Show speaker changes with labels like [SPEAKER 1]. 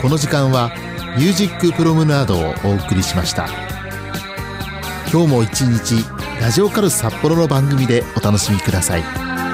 [SPEAKER 1] この時間はミュージックプロムナードをお送りしました。今日も一日ラジオカル札幌の番組でお楽しみください。